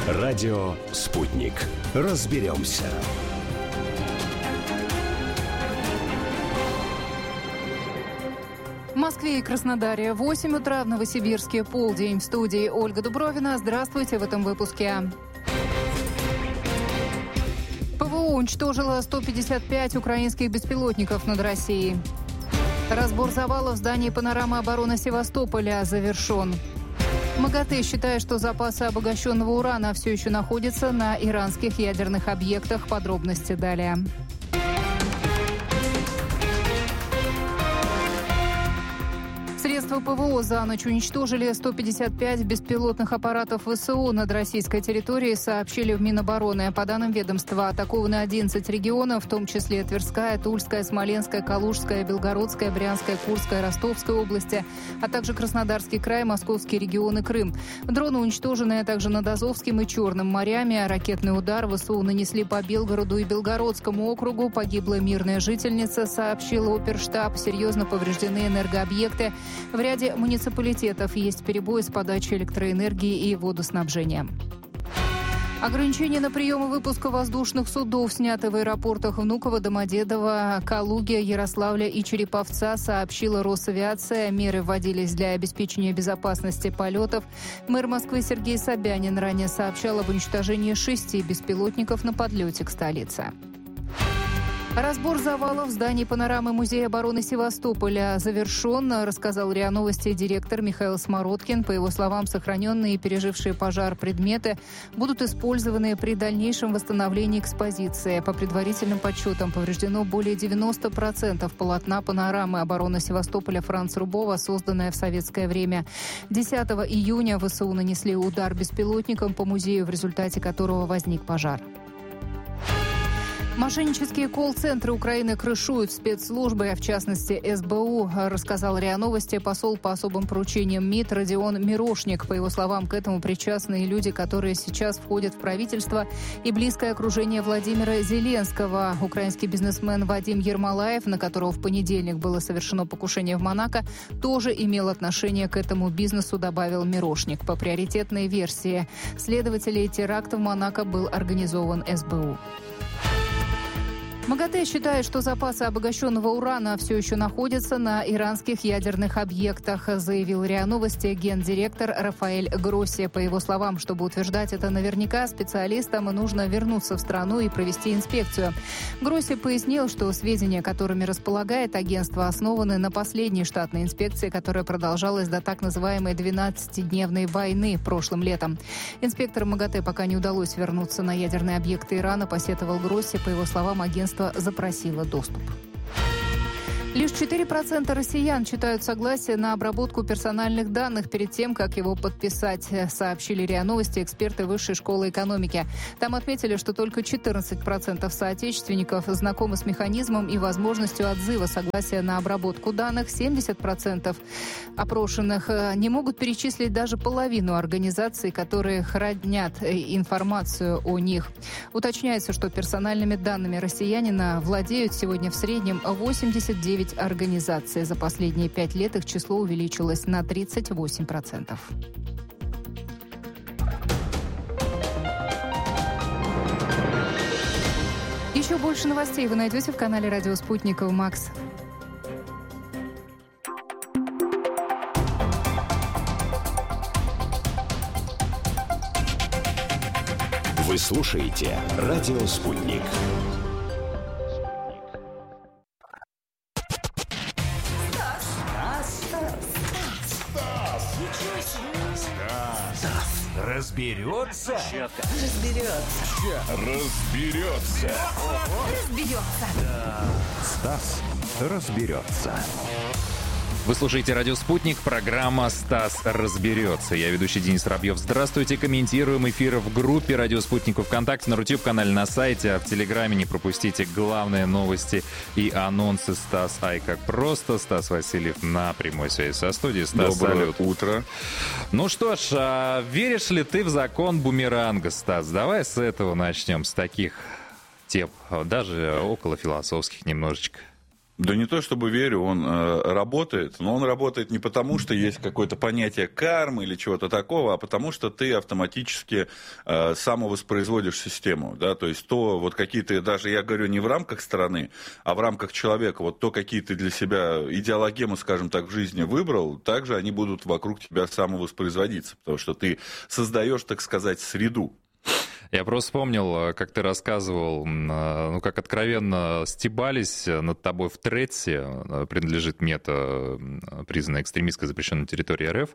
Радио «Спутник». Разберемся. В Москве и Краснодаре 8 утра, в Новосибирске полдень. В студии Ольга Дубровина. Здравствуйте в этом выпуске. ПВО уничтожило 155 украинских беспилотников над Россией. Разбор завалов в здании «Панорама обороны Севастополя» завершен. МАГАТЭ считает, что запасы обогащенного урана все еще находятся на иранских ядерных объектах. Подробности далее. Средства ПВО за ночь уничтожили 155 беспилотных аппаратов ВСУ над российской территорией, сообщили в Минобороны. По данным ведомства, атакованы 11 регионов, в том числе Тверская, Тульская, Смоленская, Калужская, Белгородская, Брянская, Курская, Ростовская области, а также Краснодарский край, Московский регион и Крым. Дроны уничтожены также над Азовским и Черным морями. Ракетный удар ВСУ нанесли по Белгороду и Белгородскому округу. Погибла мирная жительница, сообщил оперштаб. Серьезно повреждены энергообъекты. В ряде муниципалитетов есть перебои с подачей электроэнергии и водоснабжением. Ограничения на прием и выпуск воздушных судов сняты в аэропортах Внуково, Домодедово, Калуги, Ярославля и Череповца, сообщила Росавиация. Меры вводились для обеспечения безопасности полетов. Мэр Москвы Сергей Собянин ранее сообщал об уничтожении 6 беспилотников на подлете к столице. Разбор завалов в здании «Панорамы» Музея обороны Севастополя завершен, рассказал РИА Новости директор Михаил Смородкин. По его словам, сохраненные и пережившие пожар предметы будут использованы при дальнейшем восстановлении экспозиции. По предварительным подсчетам, повреждено более 90% полотна «Панорамы» обороны Севастополя Франца Рубова, созданная в советское время. 10 июня ВСУ нанесли удар беспилотником по музею, в результате которого возник пожар. Мошеннические колл-центры Украины крышуют спецслужбы, в частности СБУ, рассказал РИА Новости посол по особым поручениям МИД Родион Мирошник. По его словам, к этому причастны люди, которые сейчас входят в правительство и близкое окружение Владимира Зеленского. Украинский бизнесмен Вадим Ермолаев, на которого в понедельник было совершено покушение в Монако, тоже имел отношение к этому бизнесу, добавил Мирошник. По приоритетной версии следователей теракта в Монако был организован СБУ. МАГАТЭ считает, что запасы обогащенного урана все еще находятся на иранских ядерных объектах, заявил РИА Новости гендиректор Рафаэль Гросси. По его словам, чтобы утверждать это наверняка, специалистам нужно вернуться в страну и провести инспекцию. Гросси пояснил, что сведения, которыми располагает агентство, основаны на последней штатной инспекции, которая продолжалась до так называемой 12-дневной войны прошлым летом. Инспекторам МАГАТЭ пока не удалось вернуться на ядерные объекты Ирана, посетовал Гросси. По его словам, агентство запросила доступ. Лишь 4% россиян читают согласие на обработку персональных данных перед тем, как его подписать, сообщили РИА Новости эксперты Высшей школы экономики. Там отметили, что только 14% соотечественников знакомы с механизмом и возможностью отзыва согласия на обработку данных. 70% опрошенных не могут перечислить даже половину организаций, которые хранят информацию о них. Уточняется, что персональными данными россиянина владеют сегодня в среднем 89 организаций. За последние 5 лет их число увеличилось на 38%. Еще больше новостей вы найдете в канале «Радио Спутник» в МАКС. Вы слушаете «Радио Спутник». Разберется? Стас разберется. Вы слушаете «Радио Спутник», программа «Стас разберется». Я ведущий Денис Рабьев. Здравствуйте. Комментируем эфир в группе «Радио Спутник» ВКонтакте, на YouTube-канале, на сайте, а в Телеграме не пропустите главные новости и анонсы. Стас Ай как просто. Стас Васильев на прямой связи со студией. Стас, доброе салют. утро. Ну что ж, веришь ли ты в закон бумеранга, Стас? Давай с этого начнем, с таких тем, даже около философских немножечко. Да не то чтобы верю, он работает, но он работает не потому, что есть какое-то понятие кармы или чего-то такого, а потому что ты автоматически самовоспроизводишь систему, да, то есть то, вот какие ты, даже я говорю не в рамках страны, а в рамках человека, вот то, какие ты для себя идеологемы, скажем так, в жизни выбрал, также они будут вокруг тебя самовоспроизводиться, потому что ты создаешь, так сказать, среду. Я просто вспомнил, как ты рассказывал, ну, как откровенно стебались над тобой в Тредсе, принадлежит мета, признанной экстремистской запрещенной территории РФ,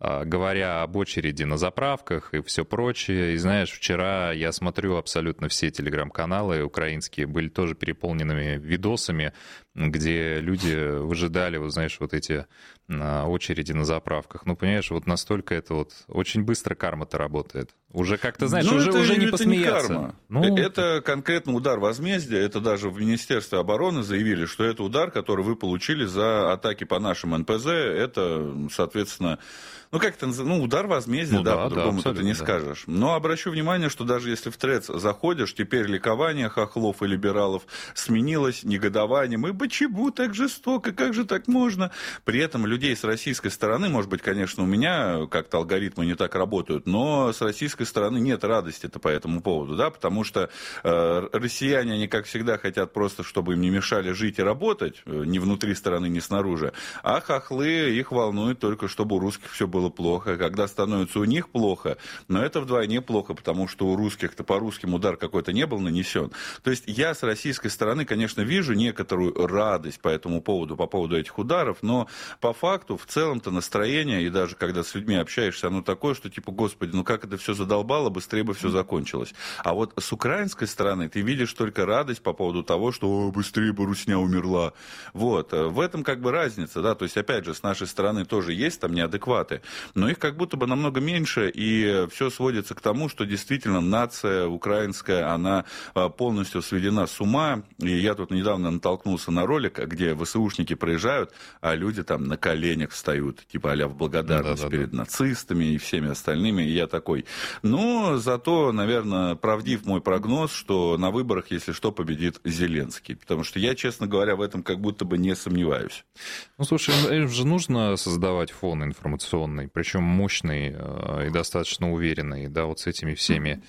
говоря об очереди на заправках и все прочее. И знаешь, вчера я смотрю абсолютно все телеграм-каналы украинские, были тоже переполненными видосами, где люди выжидали, вот знаешь, вот эти очереди на заправках. Ну, понимаешь, вот настолько это вот очень быстро карма-то работает. Уже как-то, знаешь, уже не посмеяться. Не карма. Ну... Это конкретно удар возмездия. Это даже в Министерстве обороны заявили, что это удар, который вы получили за атаки по нашим НПЗ. Это, соответственно... Ну, как это называется? Ну, удар возмездия, ну, да, по-другому ты это не скажешь. Но обращу внимание, что даже если в Трец заходишь, теперь ликование хохлов и либералов сменилось негодованием. И почему так жестоко? Как же так можно? При этом людей с российской стороны, может быть, конечно, у меня как-то алгоритмы не так работают, но с российской стороны нет радости-то по этому поводу, да, потому что россияне, они, как всегда, хотят просто, чтобы им не мешали жить и работать, ни внутри страны, ни снаружи, а хохлы, их волнует только, чтобы у русских все было плохо. Когда становится у них плохо, но это вдвойне плохо, потому что у русских-то по русским удар какой-то не был нанесен. То есть я с российской стороны, конечно, вижу некоторую радость по этому поводу, по поводу этих ударов, но по факту, в целом-то настроение, и даже когда с людьми общаешься, оно такое, что типа, господи, ну как это все задолбало, быстрее бы все закончилось. А вот с украинской стороны ты видишь только радость по поводу того, что быстрее бы русня умерла. Вот. В этом как бы разница, да, то есть опять же, с нашей стороны тоже есть там неадекваты, но их как будто бы намного меньше, и все сводится к тому, что действительно нация украинская, она полностью сведена с ума, и я тут недавно натолкнулся на ролик, где ВСУшники проезжают, а люди там на коленях встают, типа а-ля в благодарность перед нацистами и всеми остальными, и я такой, ну, зато, наверное, правдив мой прогноз, что на выборах, если что, победит Зеленский, потому что я, честно говоря, в этом как будто бы не сомневаюсь. Ну, слушай, им же нужно создавать фон информационный, причем мощный и достаточно уверенный, да, вот с этими всеми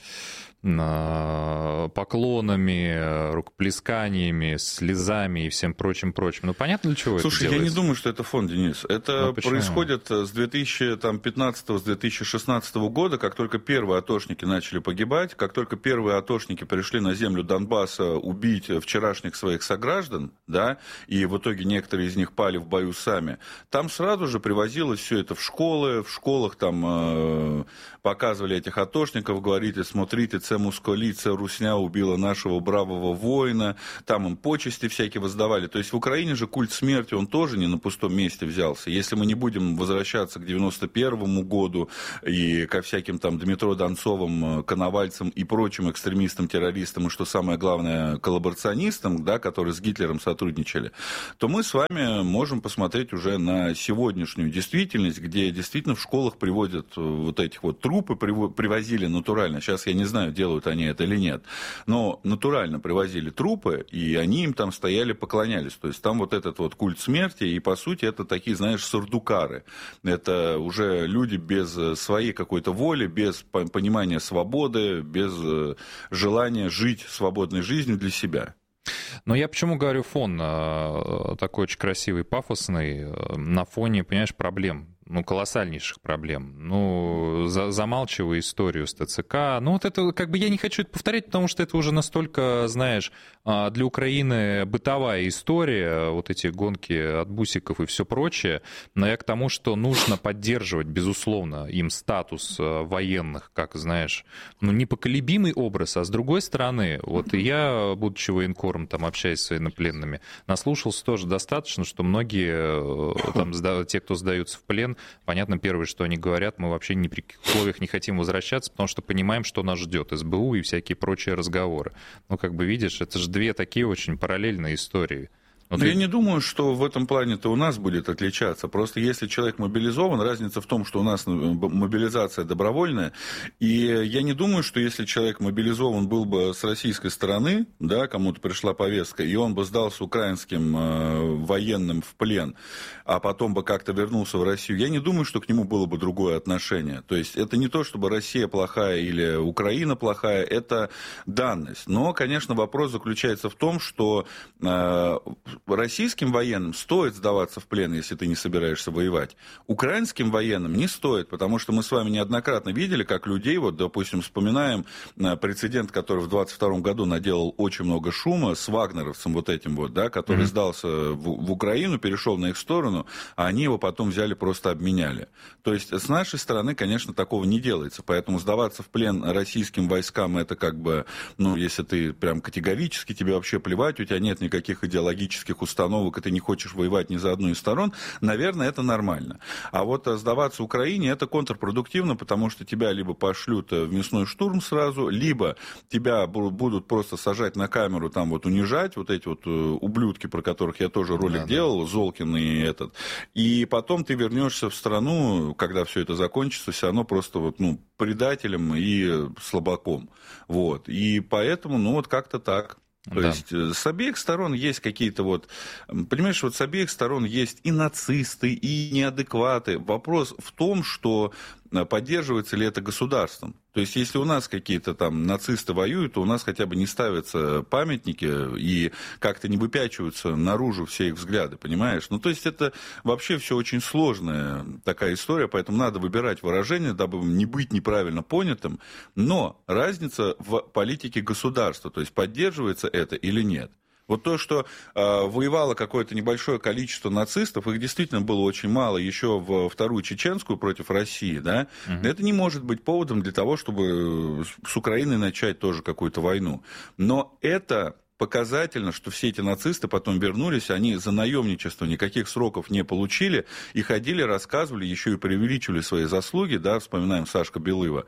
поклонами, рукоплесканиями, слезами и всем прочим. Ну, понятно, для чего это делается? Слушай, я не думаю, что это фон, Денис. Это происходит с 2015-2016 года, как только первые атошники начали погибать, как только первые атошники пришли на землю Донбасса убить вчерашних своих сограждан, да, и в итоге некоторые из них пали в бою сами, там сразу же привозилось все это в школы, в школах там показывали этих атошников, говорили, смотрите, це мускаліця, русня убила нашего бравого воина, там им почести всякие воздавали. То есть в Украине же культ смерти, он тоже не на пустом месте взялся. Если мы не будем возвращаться к 91-му году и ко всяким там Дмитро Донцовым, Коновальцам и прочим экстремистам, террористам, и что самое главное, коллаборационистам, да, которые с Гитлером сотрудничали, то мы с вами можем посмотреть уже на сегодняшнюю действительность, где действительно в школах приводят вот этих вот трупы, привозили натурально. Сейчас я не знаю, делают они это или нет, но натурально привозили трупы, и они им там стояли, поклонялись. То есть там вот этот вот культ смерти, и по сути это такие, знаешь, сардукары. Это уже люди без своей какой-то воли, без понимания свободы, без желания жить свободной жизнью для себя. Но я почему говорю фон такой очень красивый, пафосный, на фоне, понимаешь, проблем. Ну, колоссальнейших проблем. Ну, замалчивая историю с ТЦК. Ну, вот это, как бы, я не хочу это повторять, потому что это уже настолько, знаешь, для Украины бытовая история, вот эти гонки от бусиков и все прочее. Но я к тому, что нужно поддерживать, безусловно, им статус военных, как, знаешь, ну, непоколебимый образ. А с другой стороны, вот и я, будучи военкором, там, общаясь с военнопленными, наслушался тоже достаточно, что многие, там, те, кто сдаются в плен, понятно, первое, что они говорят, мы вообще ни при каких условиях не хотим возвращаться, потому что понимаем, что нас ждет, СБУ и всякие прочие разговоры. Ну, как бы видишь, это же две такие очень параллельные истории. Я не думаю, что в этом плане-то у нас будет отличаться. Просто если человек мобилизован, разница в том, что у нас мобилизация добровольная. И я не думаю, что если человек мобилизован был бы с российской стороны, да, кому-то пришла повестка, и он бы сдался украинским военным в плен, а потом бы как-то вернулся в Россию, я не думаю, что к нему было бы другое отношение. То есть это не то, чтобы Россия плохая или Украина плохая, это данность. Но, конечно, вопрос заключается в том, что российским военным стоит сдаваться в плен, если ты не собираешься воевать. Украинским военным не стоит, потому что мы с вами неоднократно видели, как людей, вот, допустим, вспоминаем прецедент, который в 22 году наделал очень много шума с вагнеровцем вот этим вот, да, который сдался в Украину, перешел на их сторону, а они его потом взяли, просто обменяли. То есть с нашей стороны, конечно, такого не делается, поэтому сдаваться в плен российским войскам, это как бы, ну, если ты прям категорически, тебе вообще плевать, у тебя нет никаких идеологических установок, и ты не хочешь воевать ни за одну из сторон, наверное, это нормально. А вот сдаваться Украине, это контрпродуктивно, потому что тебя либо пошлют в мясной штурм сразу, либо тебя будут просто сажать на камеру, там вот унижать, вот эти вот ублюдки, про которых я тоже ролик делал, Золкин и этот, и потом ты вернешься в страну, когда все это закончится, все равно просто вот, ну, предателем и слабаком. Вот. И поэтому, ну, вот как-то так. То есть с обеих сторон есть какие-то вот, понимаешь, вот с обеих сторон есть и нацисты, и неадекваты. Вопрос в том, что поддерживается ли это государством. То есть если у нас какие-то там нацисты воюют, то у нас хотя бы не ставятся памятники и как-то не выпячиваются наружу все их взгляды, понимаешь? Ну, то есть это вообще все очень сложная такая история, поэтому надо выбирать выражение, дабы не быть неправильно понятым. Но разница в политике государства, то есть поддерживается это или нет. Вот то, что воевало какое-то небольшое количество нацистов, их действительно было очень мало еще в Вторую Чеченскую против России, да, это не может быть поводом для того, чтобы с Украиной начать тоже какую-то войну. Но это показательно, что все эти нацисты потом вернулись, они за наемничество никаких сроков не получили, и ходили, рассказывали, еще и преувеличивали свои заслуги, да, вспоминаем Сашка Белого,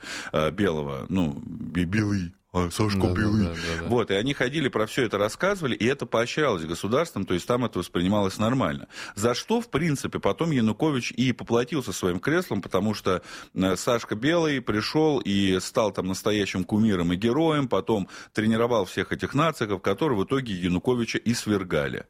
ну, Белый. Сашка Белый. Да. Вот, и они ходили, про все это рассказывали, и это поощрялось государством, то есть там это воспринималось нормально. За что, в принципе, потом Янукович и поплатился своим креслом, потому что Сашка Белый пришел и стал там настоящим кумиром и героем, потом тренировал всех этих нациков, которые в итоге Януковича и свергали.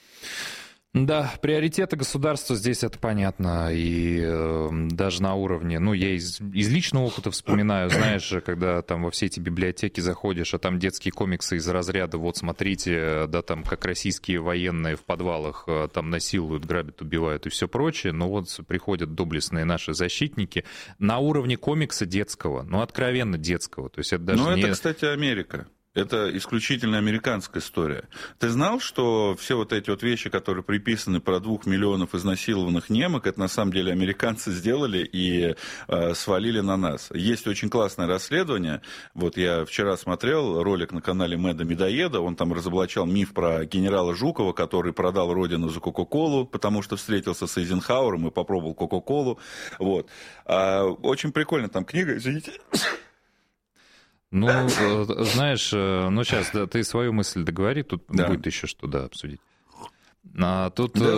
Да, приоритеты государства здесь это понятно, и даже на уровне, ну, я из личного опыта вспоминаю, знаешь, когда там во все эти библиотеки заходишь, а там детские комиксы из разряда, вот смотрите, да, там как российские военные в подвалах там насилуют, грабят, убивают и все прочее, но вот приходят доблестные наши защитники на уровне комикса детского, ну, откровенно детского, то есть это даже это, кстати, Америка. Это исключительно американская история. Ты знал, что все вот эти вот вещи, которые приписаны про 2 миллионов изнасилованных немок, это на самом деле американцы сделали и свалили на нас? Есть очень классное расследование. Вот я вчера смотрел ролик на канале Мэда Медоеда, он там разоблачал миф про генерала Жукова, который продал родину за Кока-Колу, потому что встретился с Эйзенхауэром и попробовал Кока-Колу. Вот. Очень прикольно, там книга, извините. Ну, знаешь, ну сейчас ты свою мысль договори, тут будет еще что обсудить. Тут